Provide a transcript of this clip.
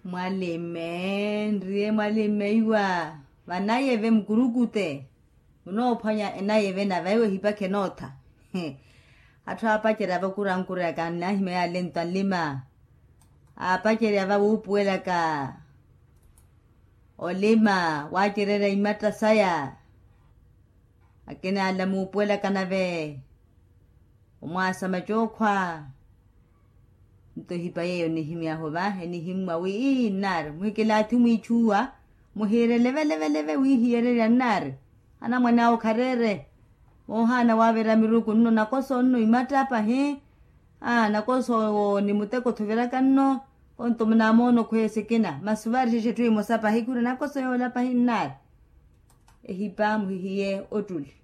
Mwalime, ndiye mwalime iwa. Vanayeve mkurukute. Unopanya enayeve na vaiwe hipake nota. Atra apakera vakurankura ka nahime ya lenta lima. Apakera vavupuela ka. Olima, wakirera imata saya. Akena alamu puela kanave. Umwasa machokwa. Nto hipaye ni himia hova, ni himwa wi nar. Mwikela tumi chua. Muhere leve wi hiere ya nar. Ana mwana okarere. Ohana wavera miruku no nakoso no imata pa he. Nakoso ni muteko tuvera kanno. Onto mnamono kwesekena. Masuvari shetu imosapa hikuru nakoso yola pa hinar. Ehipa muhiye otuli.